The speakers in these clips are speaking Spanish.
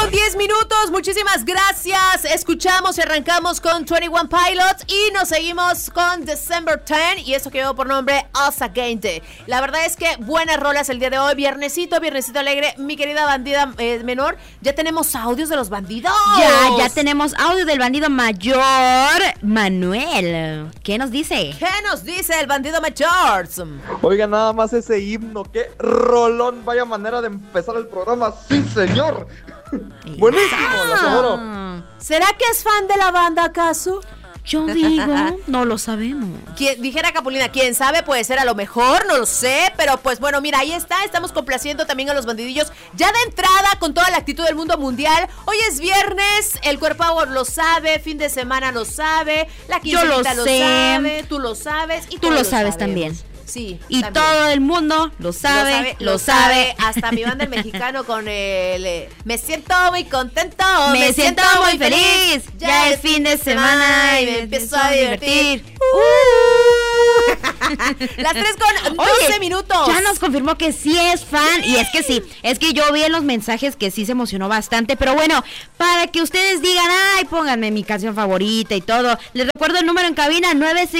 10 minutos, muchísimas gracias. Escuchamos y arrancamos con 21 Pilots y nos seguimos con December 10 y eso que llevo por nombre Us Again. La verdad es que buenas rolas el día de hoy, viernesito alegre. Mi querida bandida menor, ya tenemos audios de los bandidos. Ya tenemos audio del bandido mayor, Manuel. ¿Qué nos dice? ¿Qué nos dice el bandido mayor? Oiga, nada más ese himno, qué rolón, vaya manera de empezar el programa, sí señor. Buenísimo, lo aseguro. ¿Será que es fan de la banda acaso? Yo digo, no lo sabemos. Dijera Capulina, quién sabe, puede ser a lo mejor, no lo sé, pero pues bueno, mira, ahí está, estamos complaciendo también a los bandidillos, ya de entrada, con toda la actitud del mundo mundial. Hoy es viernes, el Cuerpo lo sabe, fin de semana lo sabe, la quincenita lo sabe, tú lo sabes y tú lo sabes también. Sí, y también. Todo el mundo lo sabe. Hasta mi banda el mexicano con el me siento muy contento, me siento muy feliz. Ya es fin de semana y me empiezo a divertir. Las 3:12 minutos. Ya nos confirmó que sí es fan. Y es que sí, es que yo vi en los mensajes que sí se emocionó bastante. Pero bueno, para que ustedes digan, ay, pónganme mi canción favorita y todo, les recuerdo el número en cabina,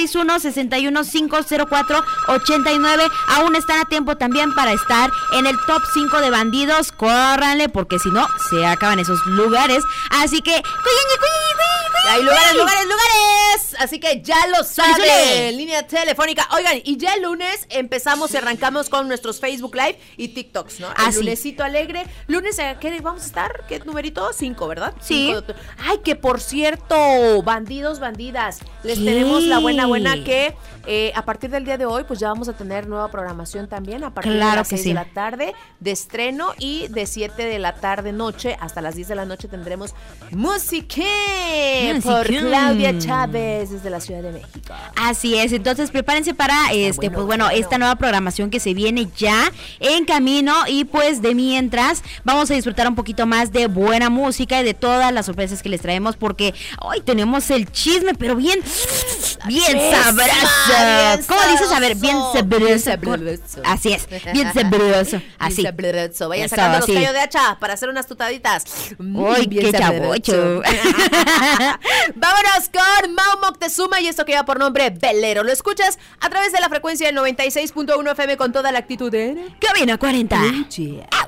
961-61504-89. Aún están a tiempo también para estar en el top 5 de bandidos. Córranle, porque si no, se acaban esos lugares. Así que, hay lugares. Así que ya lo saben. Línea telefónica. Oigan, y ya el lunes empezamos y arrancamos con nuestros Facebook Live y TikToks, ¿no? El lunesito alegre. Lunes, ¿qué vamos a estar? ¿Qué numerito? 5, ¿verdad? Sí. 5. Ay, que por cierto, bandidos, bandidas, les tenemos la buena que a partir del día de hoy, pues ya vamos a tener nueva programación también a partir de las 6 de la tarde de estreno y de 7 de la tarde noche hasta las 10 de la noche tendremos Musiqué por Claudia Chávez desde la Ciudad de México. Así es, entonces prepárense para esta nueva programación que se viene ya en camino y pues de mientras vamos a disfrutar un poquito más de buena música y de todas las sorpresas que les traemos porque hoy tenemos el chisme, pero bien sabroso. ¿Cómo dices? A ver, bien sabroso. Así es, bien sabroso. Así. Vayan sacando los callos de hacha para hacer unas tutaditas. Uy, qué chavocho. Vámonos con Mau Moctezuma y esto que lleva por nombre Velero. Lo escuchas a través de la frecuencia del 96.1 FM con toda la actitud de Cabina 40.